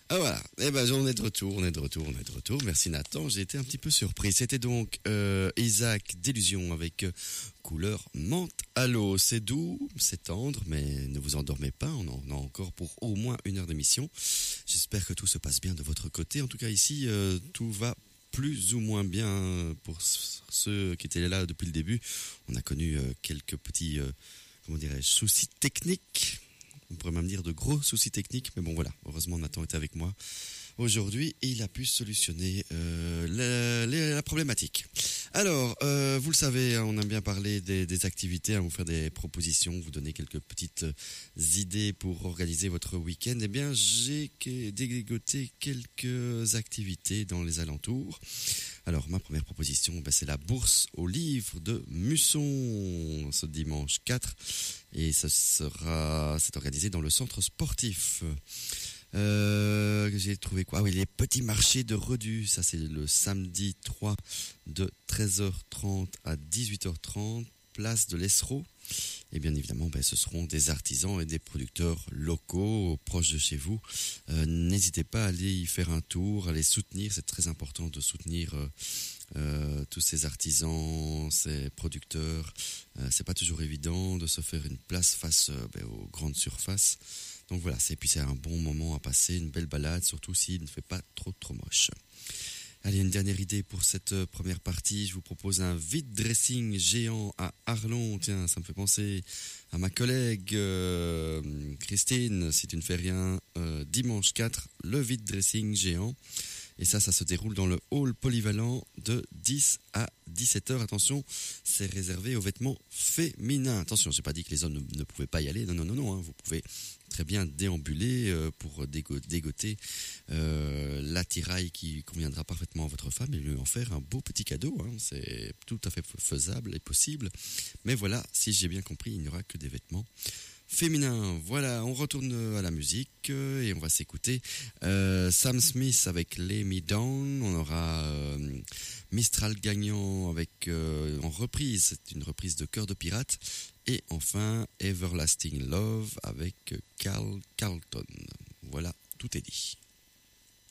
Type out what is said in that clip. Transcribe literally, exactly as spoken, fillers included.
Ah voilà, eh ben on est de retour, on est de retour, on est de retour. Merci Nathan, j'ai été un petit peu surpris. C'était donc euh, Isaac Delusion avec euh, couleur menthe à l'eau. C'est doux, c'est tendre, mais ne vous endormez pas, on en a encore pour au moins une heure d'émission. J'espère que tout se passe bien de votre côté. En tout cas ici, euh, tout va plus ou moins bien pour ceux qui étaient là depuis le début. On a connu euh, quelques petits, euh, comment dirais-je, soucis techniques. On pourrait même dire de gros soucis techniques, mais bon voilà, heureusement Nathan est avec moi aujourd'hui et il a pu solutionner euh, la, la, la problématique. Alors, euh, vous le savez, on aime bien parler des, des activités, hein, vous faire des propositions, vous donner quelques petites idées pour organiser votre week-end. Eh bien, j'ai dégoté quelques activités dans les alentours. Alors, ma première proposition, ben, c'est la bourse aux livres de Musson, ce dimanche quatre. Et ça sera, c'est organisé dans le centre sportif. Euh, j'ai trouvé quoi? Ah oui, les petits marchés de Redus. Ça, c'est le samedi trois de treize heures trente à dix-huit heures trente, place de l'Essereau. Et bien évidemment, ben, ce seront des artisans et des producteurs locaux proches de chez vous. Euh, n'hésitez pas à aller y faire un tour, à les soutenir. C'est très important de soutenir euh, euh, tous ces artisans, ces producteurs. Euh, c'est pas toujours évident de se faire une place face euh, ben, aux grandes surfaces. Donc voilà, c'est, puis c'est un bon moment à passer, une belle balade, surtout s'il ne fait pas trop trop moche. Allez, une dernière idée pour cette première partie. Je vous propose un vide dressing géant à Arlon. Tiens, ça me fait penser à ma collègue euh, Christine, si tu ne fais rien, euh, dimanche quatre, le vide dressing géant. Et ça, ça se déroule dans le hall polyvalent de dix à dix-sept heures. Attention, c'est réservé aux vêtements féminins. Attention, j'ai pas dit que les hommes ne, ne pouvaient pas y aller. Non, non, non, non. Hein. Vous pouvez très bien déambuler euh, pour dégo- dégoter euh, l'attirail qui conviendra parfaitement à votre femme et lui en faire un beau petit cadeau. Hein. C'est tout à fait faisable et possible. Mais voilà, si j'ai bien compris, il n'y aura que des vêtements féminin. Voilà, on retourne à la musique euh, et on va s'écouter euh, Sam Smith avec Lay Me Down. On aura euh, Mistral gagnant avec euh, en reprise, c'est une reprise de Cœur de pirate. Et enfin Everlasting Love avec Carl Carlton. Voilà, tout est dit.